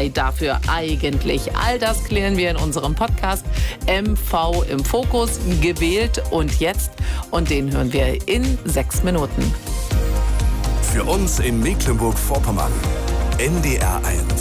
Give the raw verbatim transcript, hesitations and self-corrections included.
sei dafür eigentlich? All das klären wir in unserem Podcast M V im Fokus, gewählt und jetzt. Und den hören wir in sechs Minuten. Für uns in Mecklenburg-Vorpommern, N D R eins.